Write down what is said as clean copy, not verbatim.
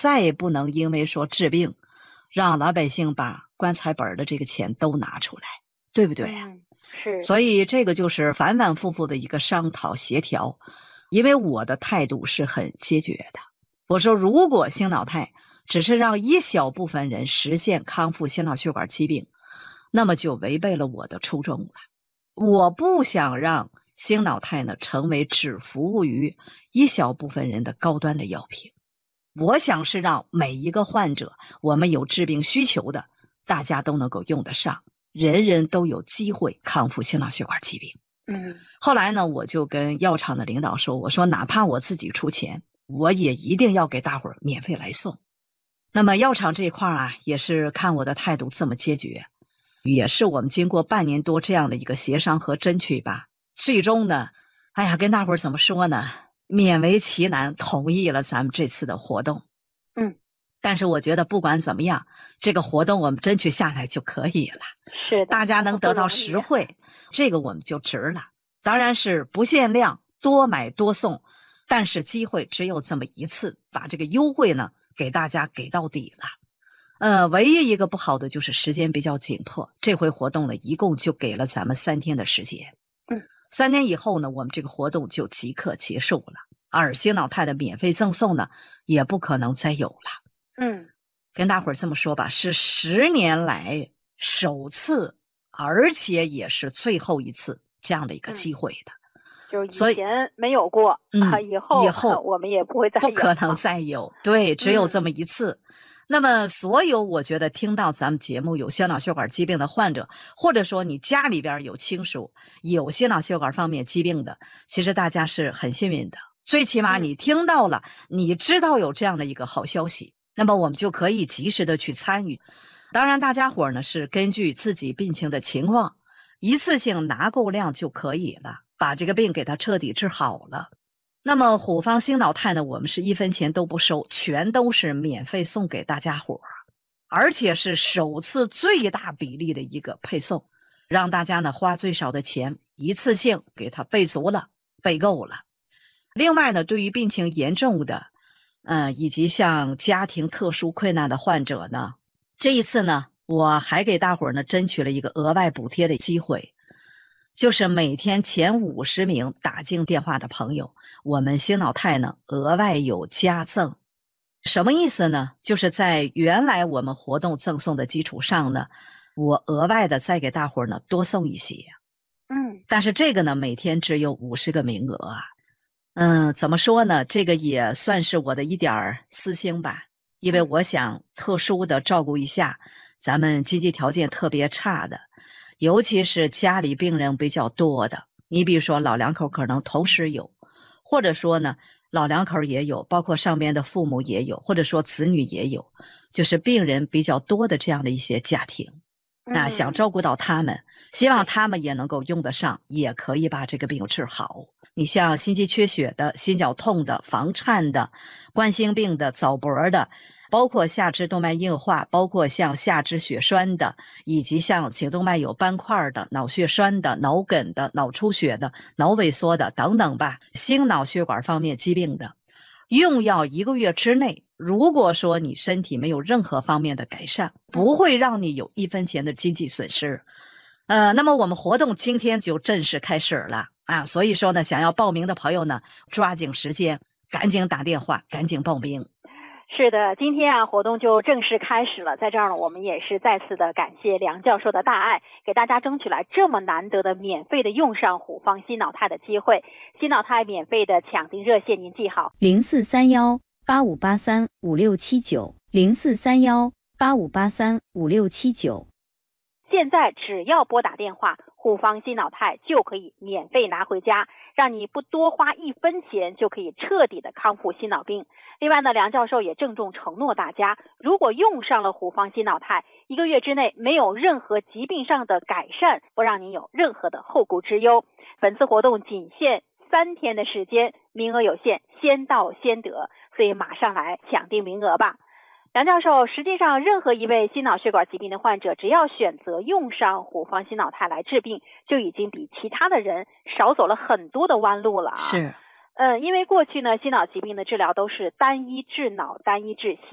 再也不能因为说治病，让老百姓把棺材本的这个钱都拿出来，对不对呀？ 是。 所以这个就是反反复复的一个商讨协调，因为我的态度是很坚决的。我说，如果心脑泰只是让一小部分人实现康复心脑血管疾病，那么就违背了我的初衷了。我不想让心脑泰呢成为只服务于一小部分人的高端的药品。我想是让每一个患者，我们有治病需求的，大家都能够用得上，人人都有机会康复心脑血管疾病。后来呢，我就跟药厂的领导说，我说哪怕我自己出钱，我也一定要给大伙儿免费来送。那么药厂这一块啊，也是看我的态度这么坚决，也是我们经过半年多这样的一个协商和争取吧，最终呢，哎呀，跟大伙儿怎么说呢，勉为其难同意了咱们这次的活动。但是我觉得不管怎么样，这个活动我们争取下来就可以了。 是的， 大家能得到实惠，这个我们就值了。当然是不限量，多买多送，但是机会只有这么一次，把这个优惠呢给大家给到底了。唯一一个不好的就是时间比较紧迫，这回活动呢一共就给了咱们3天的时间。3天以后呢，我们这个活动就即刻结束了，而心脑泰的免费赠送呢也不可能再有了。跟大伙儿这么说吧，是10年来首次，而且也是最后一次这样的一个机会的。 就是以前没有过，以后我们也不会再有， 不可能再有。对，只有这么一次。那么所有我觉得听到咱们节目有心脑血管疾病的患者，或者说你家里边有亲属有心脑血管方面疾病的，其实大家是很幸运的，最起码你听到了，你知道有这样的一个好消息，那么我们就可以及时的去参与。当然大家伙呢是根据自己病情的情况，一次性拿够量就可以了，把这个病给它彻底治好了。那么虎方心脑泰呢，我们是1分钱都不收，全都是免费送给大家伙，而且是首次最大比例的一个配送，让大家呢花最少的钱，一次性给它备足了，备够了。另外呢，对于病情严重的以及像家庭特殊困难的患者呢，这一次呢我还给大伙呢争取了一个额外补贴的机会，就是每天前50名打进电话的朋友，我们心脑泰呢额外有加赠。什么意思呢？就是在原来我们活动赠送的基础上呢，我额外的再给大伙呢多送一些。但是这个呢每天只有50个名额啊。怎么说呢？这个也算是我的一点私心吧，因为我想特殊的照顾一下咱们经济条件特别差的，尤其是家里病人比较多的，你比如说老两口可能同时有，或者说呢老两口也有，包括上边的父母也有，或者说子女也有，就是病人比较多的这样的一些家庭。那想照顾到他们，希望他们也能够用得上，也可以把这个病治好。你像心肌缺血的、心绞痛的、房颤的、冠心病的、早搏的，包括下肢动脉硬化，包括像下肢血栓的，以及像颈动脉有斑块的、脑血栓的、脑梗的、脑出血的、脑萎缩的等等吧，心脑血管方面疾病的，用药1个月之内，如果说你身体没有任何方面的改善，不会让你有1分钱的经济损失。那么我们活动今天就正式开始了啊！所以说呢，想要报名的朋友呢，抓紧时间，赶紧打电话，赶紧报名。 是的，今天啊，活动就正式开始了。在这儿呢，我们也是再次的感谢梁教授的大爱，给大家争取来这么难得的免费的用上虎方心脑泰的机会。心脑泰免费的抢订热线您记好 043185835679，043185835679。 现在只要拨打电话，虎方心脑泰就可以免费拿回家，让你不多花1分钱就可以彻底的康复心脑病。另外呢，梁教授也郑重承诺大家，如果用上了虎方心脑泰，1个月之内没有任何疾病上的改善，不让您有任何的后顾之忧。本次活动仅限3天的时间，名额有限，先到先得，所以马上来抢订名额吧。梁教授，实际上任何一位心脑血管疾病的患者，只要选择用上虎方心脑泰来治病，就已经比其他的人少走了很多的弯路了啊。 是。 因为过去呢，心脑疾病的治疗都是单一治脑、单一治心。